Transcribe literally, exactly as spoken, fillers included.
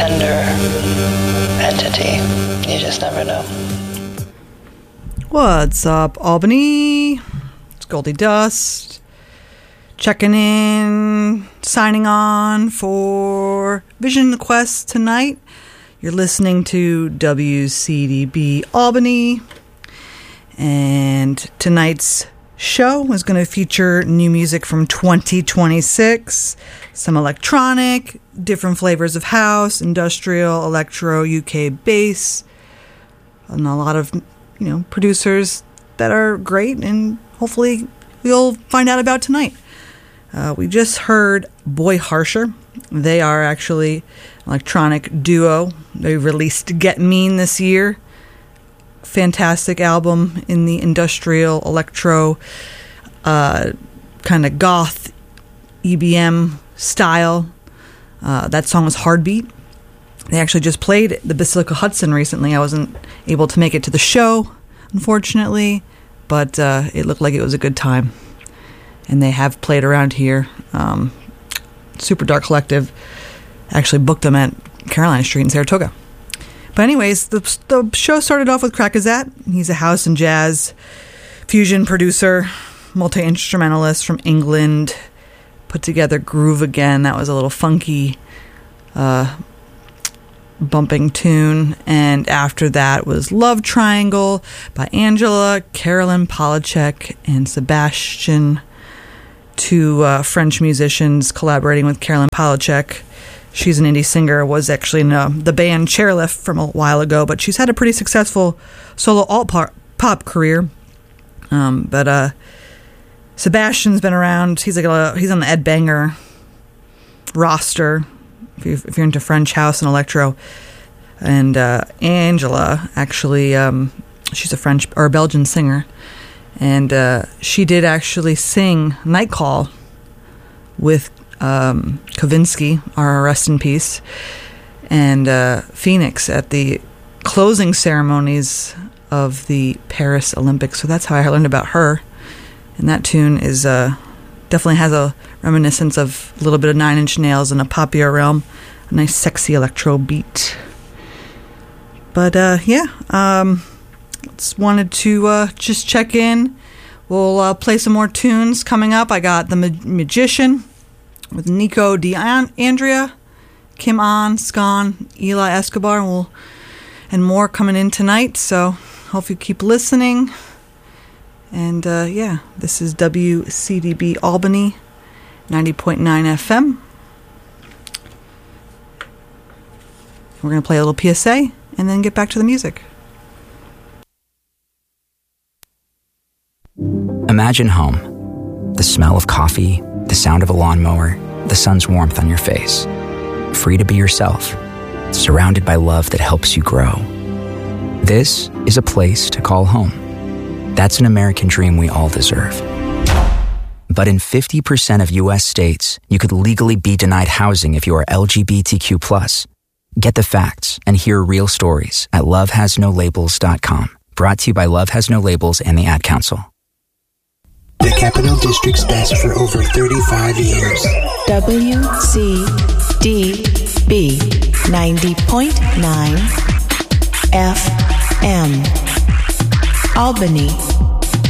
tender entity. You just never know. What's up, Albany? It's Goldie Dust. Checking in, signing on for Vision Quest tonight. You're listening to W C D B Albany. And tonight's show is going to feature new music from twenty twenty-six, some electronic, different flavors of house, industrial, electro, U K bass, and a lot of, you know, producers that are great and hopefully you'll find out about tonight. Uh, we just heard Boy Harsher. They are actually an electronic duo. They released Get Mean this year. Fantastic album in the industrial electro uh, kind of goth E B M style. Uh, that song was Heartbeat. They actually just played the Basilica Hudson recently. I wasn't able to make it to the show, unfortunately, but uh, it looked like it was a good time. And they have played around here. Um, Super Dark Collective actually booked them at Caroline Street in Saratoga. But anyways, the, the show started off with Krakazat. He's a house and jazz fusion producer, multi-instrumentalist from England. Put together Groove Again. That was a little funky, uh, bumping tune. And after that was Love Triangle by Angela, Carolyn Polachek, and Sebastian. Two uh, French musicians collaborating with Carolyn Polachek. She's an indie singer, was actually in uh, the band Chairlift from a while ago, but she's had a pretty successful solo alt-pop career. Um, but uh, Sebastian's been around. He's like a, he's on the Ed Banger roster, if, you, if you're into French house and electro. And uh, Angela, actually, um, she's a French or a Belgian singer. And uh, she did actually sing Night Call with um, Kavinsky, our rest in peace, and uh, Phoenix at the closing ceremonies of the Paris Olympics. So that's how I learned about her. And that tune is uh, definitely has a reminiscence of a little bit of Nine Inch Nails in a poppier realm. A nice sexy electro beat. But uh, yeah, um... just wanted to uh, just check in. We'll uh, play some more tunes coming up. I got The Ma- Magician with Nico D'Andrea, Kim On, Scon, Eli Escobar, and, we'll, and more coming in tonight. So hope you keep listening. And uh, yeah, this is W C D B Albany, ninety point nine F M. We're going to play a little P S A and then get back to the music. Imagine home. The smell of coffee, the sound of a lawnmower, the sun's warmth on your face. Free to be yourself, surrounded by love that helps you grow. This is a place to call home. That's an American dream we all deserve. But in fifty percent of U S states, you could legally be denied housing if you are L G B T Q plus. Get the facts and hear real stories at love has no labels dot com. Brought to you by Love Has No Labels and the Ad Council. The Capital District's best for over thirty-five years. W C D B ninety point nine F M. Albany.